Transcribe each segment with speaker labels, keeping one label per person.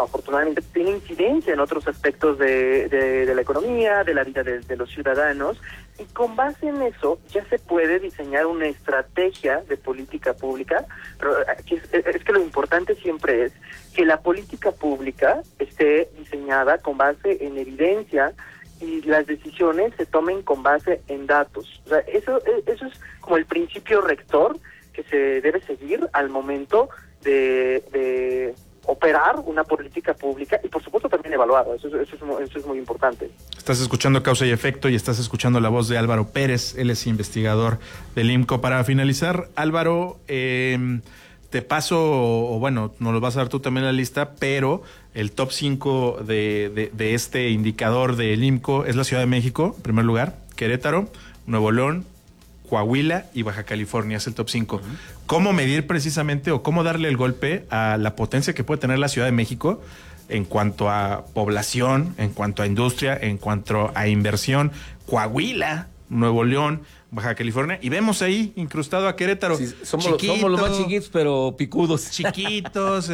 Speaker 1: bueno, afortunadamente tiene incidencia en otros aspectos de la economía, de la vida de los ciudadanos, y con base en eso ya se puede diseñar una estrategia de política pública, pero es que lo importante siempre es que la política pública esté diseñada con base en evidencia y las decisiones se tomen con base en datos. O sea, eso es como el principio rector que se debe seguir al momento de operar una política pública y por supuesto también evaluarla. Eso es muy importante.
Speaker 2: Estás escuchando Causa y Efecto y estás escuchando la voz de Álvaro Pérez, él es investigador del IMCO. Para finalizar, Álvaro, te paso, o bueno, nos lo vas a dar tú también la lista, pero el top 5 de este indicador del IMCO es la Ciudad de México, en primer lugar, Querétaro, Nuevo León, Coahuila y Baja California, es el top 5. Uh-huh. ¿Cómo medir precisamente o cómo darle el golpe a la potencia que puede tener la Ciudad de México en cuanto a población, en cuanto a industria, en cuanto a inversión? Coahuila, Nuevo León, Baja California, y vemos ahí incrustado a Querétaro.
Speaker 3: Sí, somos los más chiquitos, pero picudos.
Speaker 2: Chiquitos,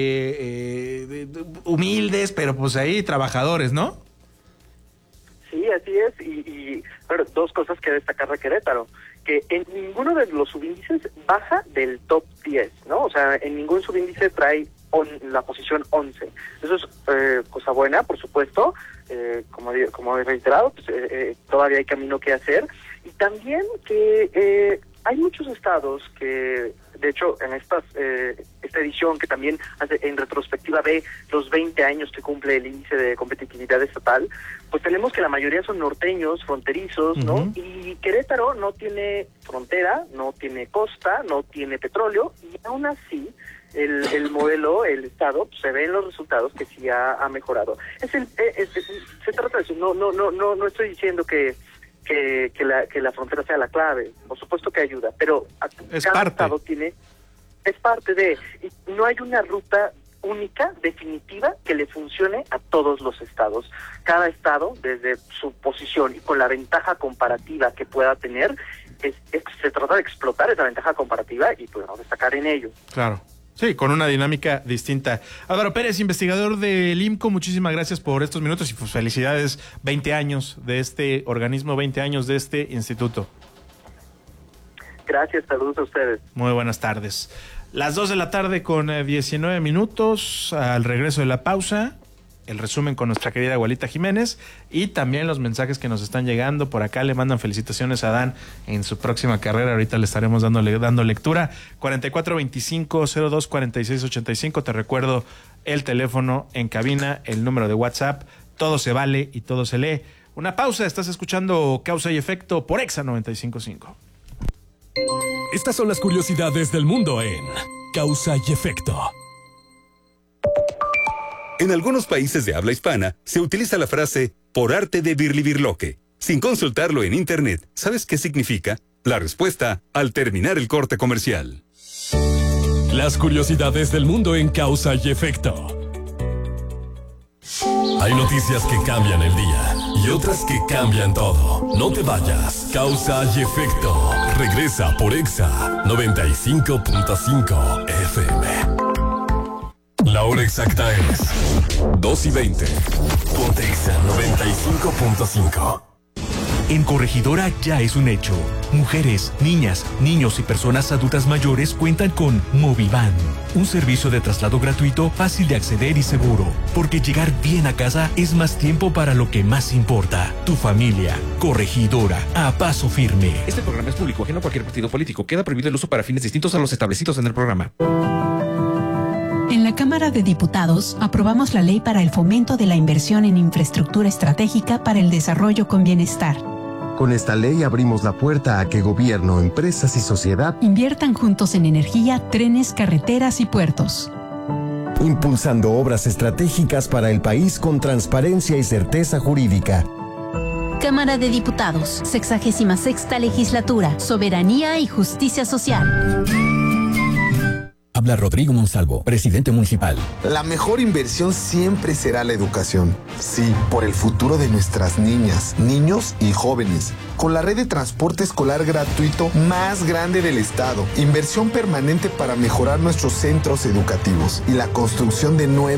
Speaker 2: humildes, pero pues ahí trabajadores, ¿no?
Speaker 1: Sí, así es, y pero dos cosas que destacar de Querétaro, que en ninguno de los subíndices baja del top 10, ¿no? O sea, en ningún subíndice trae la posición 11. Eso es cosa buena, por supuesto, como he reiterado, pues, todavía hay camino que hacer, y también que hay muchos estados que, de hecho, en esta edición que también hace, en retrospectiva ve los 20 años que cumple el índice de competitividad estatal, pues tenemos que la mayoría son norteños, fronterizos, ¿no? Uh-huh. Y Querétaro no tiene frontera, no tiene costa, no tiene petróleo, y aún así el modelo, el estado, pues, se ven los resultados que sí ha mejorado. Se trata de eso. No estoy diciendo que la frontera sea la clave, por supuesto que ayuda, pero cada estado es parte de, y no hay una ruta única, definitiva, que le funcione a todos los estados. Cada estado, desde su posición y con la ventaja comparativa que pueda tener, se trata de explotar esa ventaja comparativa y pues destacar en ello.
Speaker 2: Claro. Sí, con una dinámica distinta. Álvaro Pérez, investigador del IMCO, muchísimas gracias por estos minutos y pues felicidades, 20 años de este organismo, 20 años de este instituto.
Speaker 1: Gracias, saludos a ustedes.
Speaker 2: Muy buenas tardes. Las 2 de la tarde con 19 minutos, al regreso de la pausa, el resumen con nuestra querida Abuelita Jiménez y también los mensajes que nos están llegando. Por acá le mandan felicitaciones a Dan en su próxima carrera. Ahorita le estaremos dando lectura. 4425-024685. Te recuerdo el teléfono en cabina, el número de WhatsApp. Todo se vale y todo se lee. Una pausa. Estás escuchando Causa y Efecto por Exa 95.5.
Speaker 4: Estas son las curiosidades del mundo en Causa y Efecto.
Speaker 5: En algunos países de habla hispana se utiliza la frase por arte de birlibirloque. Sin consultarlo en internet, ¿sabes qué significa? La respuesta al terminar el corte comercial.
Speaker 4: Las curiosidades del mundo en Causa y Efecto. Hay noticias que cambian el día y otras que cambian todo. No te vayas. Causa y Efecto regresa por Exa 95.5 FM. La hora exacta es 2:20. Ponte Exa 95.5.
Speaker 6: En Corregidora ya es un hecho. Mujeres, niñas, niños y personas adultas mayores cuentan con Movivan, un servicio de traslado gratuito, fácil de acceder y seguro. Porque llegar bien a casa es más tiempo para lo que más importa. Tu familia. Corregidora. A paso firme.
Speaker 7: Este programa es público, ajeno a cualquier partido político. Queda prohibido el uso para fines distintos a los establecidos en el programa.
Speaker 8: En la Cámara de Diputados aprobamos la ley para el fomento de la inversión en infraestructura estratégica para el desarrollo con bienestar.
Speaker 9: Con esta ley abrimos la puerta a que gobierno, empresas y sociedad
Speaker 8: inviertan juntos en energía, trenes, carreteras y puertos.
Speaker 9: Impulsando obras estratégicas para el país con transparencia y certeza jurídica.
Speaker 10: Cámara de Diputados, 66ª Legislatura, Soberanía y Justicia Social.
Speaker 11: Habla Rodrigo Monsalvo, presidente municipal.
Speaker 12: La mejor inversión siempre será la educación. Sí, por el futuro de nuestras niñas, niños y jóvenes. Con la red de transporte escolar gratuito más grande del estado. Inversión permanente para mejorar nuestros centros educativos y la construcción de nuevos